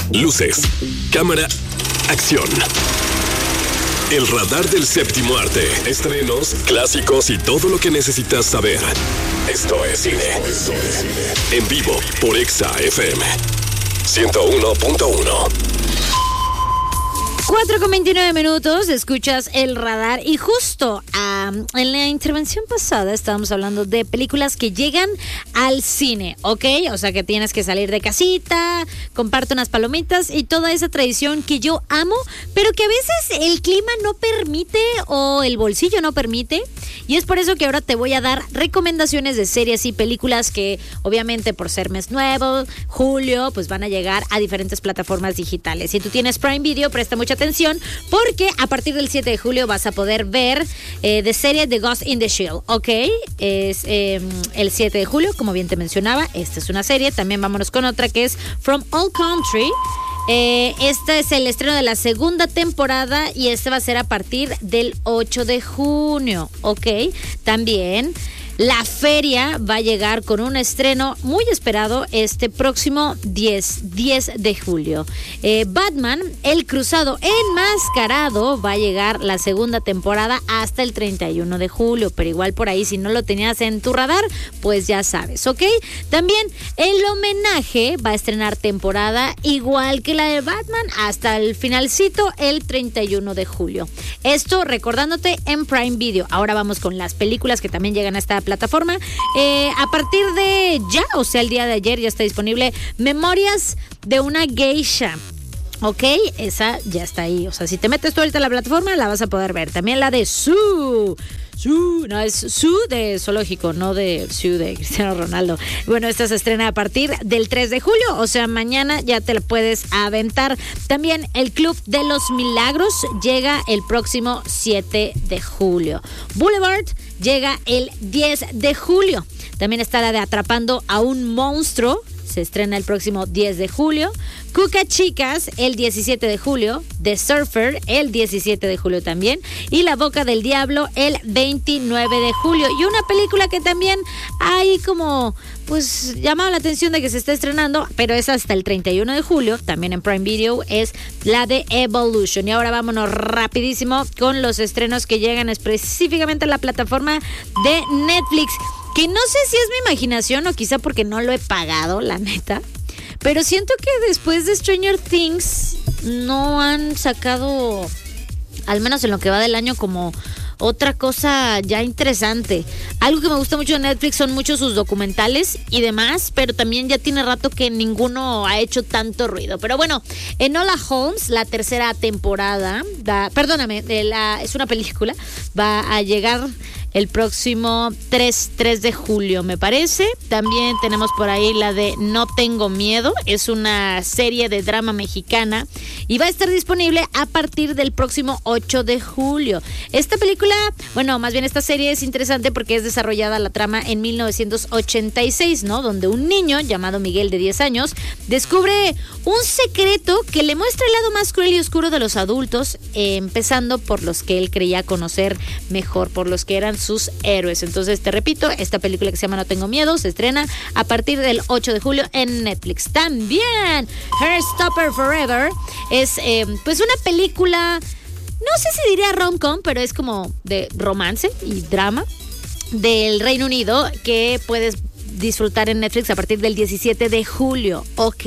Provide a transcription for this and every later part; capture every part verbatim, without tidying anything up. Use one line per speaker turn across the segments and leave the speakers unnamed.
Luces, cámara, acción. El radar del séptimo arte. Estrenos, clásicos y todo lo que necesitas saber. Esto es cine. Esto es cine. En vivo por Exa F M ciento uno punto uno.
cuatro con veintinueve minutos, escuchas el radar y justo um, en la intervención pasada estábamos hablando de películas que llegan al cine, ¿ok? O sea que tienes que salir de casita, comparte unas palomitas y toda esa tradición que yo amo, pero que a veces el clima no permite o el bolsillo no permite, y es por eso que ahora te voy a dar recomendaciones de series y películas que obviamente por ser mes nuevo, julio, pues van a llegar a diferentes plataformas digitales. Si tú tienes Prime Video, presta mucha atención porque a partir del siete de julio vas a poder ver eh, de serie The Ghost in the Shell, ¿ok? Es eh, el siete de julio, como bien te mencionaba, esta es una serie. También vámonos con otra que es From All Country. Eh, este es el estreno de la segunda temporada y este va a ser a partir del ocho de junio, ¿ok? También La Feria va a llegar con un estreno muy esperado este próximo diez de julio. Eh, Batman, El Cruzado Enmascarado, va a llegar la segunda temporada hasta el treinta y uno de julio, pero igual por ahí si no lo tenías en tu radar, pues ya sabes, ¿ok? También El Homenaje va a estrenar temporada igual que la de Batman hasta el finalcito el treinta y uno de julio. Esto recordándote en Prime Video. Ahora vamos con las películas que también llegan a esta plataforma. Eh, a partir de ya, o sea, el día de ayer ya está disponible Memorias de una Geisha. Ok, esa ya está ahí. O sea, si te metes tú ahorita a la plataforma, la vas a poder ver. También la de Sue. Sue, no, es Sue de Zoológico, no de Sue de Cristiano Ronaldo. Bueno, esta se estrena a partir del tres de julio, o sea, mañana ya te la puedes aventar. También El Club de los Milagros llega el próximo siete de julio. Boulevard llega el diez de julio. También está la de Atrapando a un Monstruo, se estrena el próximo diez de julio. Cuca Chicas el diecisiete de julio. The Surfer el diecisiete de julio también. Y La Boca del Diablo el veintinueve de julio. Y una película que también hay como, pues, llamado la atención de que se está estrenando, pero es hasta el treinta y uno de julio, también en Prime Video, es la de Evolution. Y ahora vámonos rapidísimo con los estrenos que llegan específicamente a la plataforma de Netflix. Que no sé si es mi imaginación o quizá porque no lo he pagado, la neta. Pero siento que después de Stranger Things no han sacado, al menos en lo que va del año, como otra cosa ya interesante. Algo que me gusta mucho de Netflix son muchos sus documentales y demás, pero también ya tiene rato que ninguno ha hecho tanto ruido. Pero bueno, Enola Holmes, la tercera temporada, da, perdóname, la, es una película, va a llegar el próximo tres de julio, me parece. También tenemos por ahí la de No Tengo Miedo. Es una serie de drama mexicana y va a estar disponible a partir del próximo ocho de julio. Esta película, bueno, más bien esta serie es interesante porque es desarrollada la trama en mil novecientos ochenta y seis, ¿no? Donde un niño llamado Miguel de diez años descubre un secreto que le muestra el lado más cruel y oscuro de los adultos, eh, empezando por los que él creía conocer mejor, por los que eran sus héroes. Entonces, te repito, esta película que se llama No Tengo Miedo se estrena a partir del ocho de julio en Netflix. También Heartstopper Forever es eh, pues una película, no sé si diría rom-com, pero es como de romance y drama del Reino Unido que puedes disfrutar en Netflix a partir del diecisiete de julio, ¿ok?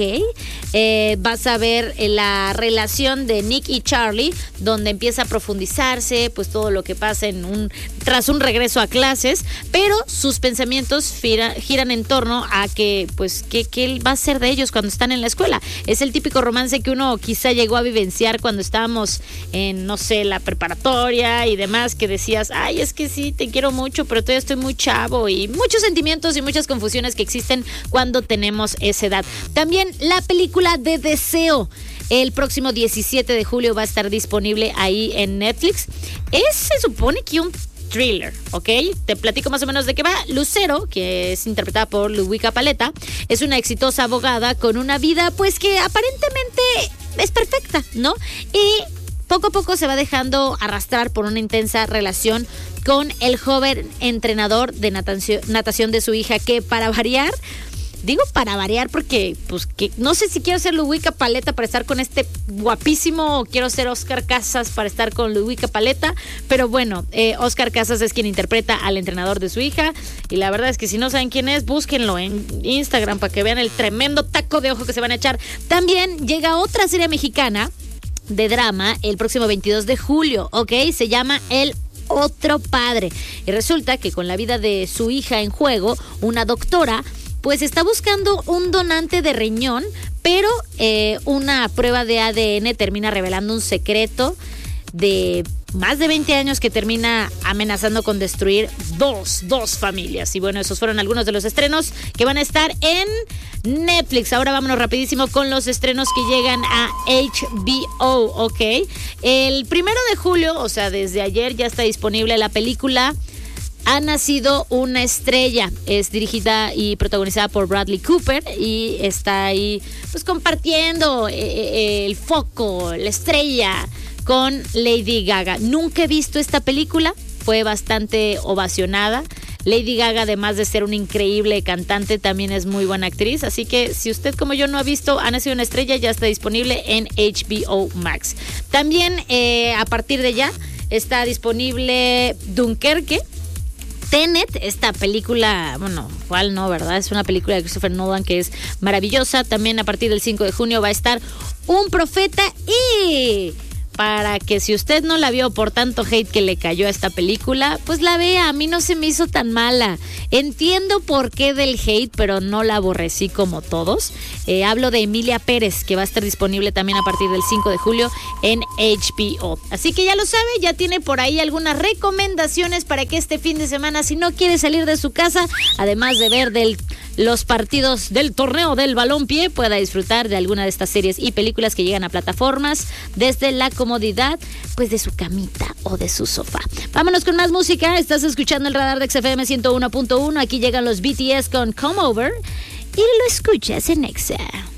Eh, vas a ver la relación de Nick y Charlie, donde empieza a profundizarse, pues todo lo que pasa en un tras un regreso a clases, pero sus pensamientos gira, giran en torno a que, pues, ¿qué, qué va a ser de ellos cuando están en la escuela? Es el típico romance que uno quizá llegó a vivenciar cuando estábamos en, no sé, la preparatoria y demás, que decías, ay, es que sí, te quiero mucho, pero todavía estoy muy chavo, y muchos sentimientos y muchas confusiones que existen cuando tenemos esa edad. También la película de Deseo, el próximo diecisiete de julio va a estar disponible ahí en Netflix. Es, se supone que un thriller, ¿ok? Te platico más o menos de qué va. Lucero, que es interpretada por Ludwika Paleta, es una exitosa abogada con una vida, pues, que aparentemente es perfecta, ¿no? Y poco a poco se va dejando arrastrar por una intensa relación con el joven entrenador de natación, natación de su hija, que, para variar, Digo para variar porque, pues, que no sé si quiero ser Ludovica Paleta para estar con este guapísimo o quiero ser Oscar Casas para estar con Ludovica Paleta, pero bueno, eh, Oscar Casas es quien interpreta al entrenador de su hija y la verdad es que si no saben quién es, búsquenlo en Instagram para que vean el tremendo taco de ojo que se van a echar. También llega otra serie mexicana de drama el próximo veintidós de julio, ¿ok? Se llama El Otro Padre y resulta que con la vida de su hija en juego, una doctora pues está buscando un donante de riñón, pero eh, una prueba de A D N termina revelando un secreto de más de veinte años que termina amenazando con destruir dos, dos familias. Y bueno, esos fueron algunos de los estrenos que van a estar en Netflix. Ahora vámonos rapidísimo con los estrenos que llegan a H B O, ¿ok? El primero de julio, o sea, desde ayer ya está disponible la película Ha nacido una estrella. Es dirigida y protagonizada por Bradley Cooper y está ahí pues compartiendo eh, el foco, la estrella con Lady Gaga. Nunca he visto esta película, fue bastante ovacionada. Lady Gaga, además de ser una increíble cantante, también es muy buena actriz, así que si usted como yo no ha visto Ha nacido una estrella, ya está disponible en H B O Max. También eh, a partir de ya está disponible Dunkerque, Tenet, esta película, bueno, ¿cuál no, verdad? Es una película de Christopher Nolan que es maravillosa. También a partir del cinco de junio va a estar Un Profeta y... para que si usted no la vio por tanto hate que le cayó a esta película, pues la vea. A mí no se me hizo tan mala. Entiendo por qué del hate, pero no la aborrecí como todos. Eh, hablo de Emilia Pérez, que va a estar disponible también a partir del cinco de julio en H B O. Así que ya lo sabe, ya tiene por ahí algunas recomendaciones para que este fin de semana, si no quiere salir de su casa, además de ver del los partidos del torneo del balompié, pueda disfrutar de alguna de estas series y películas que llegan a plataformas desde la comodidad pues de su camita o de su sofá. Vámonos con más música. Estás escuchando el radar de X F M ciento uno punto uno. Aquí llegan los B T S con Come Over y lo escuchas en Exa.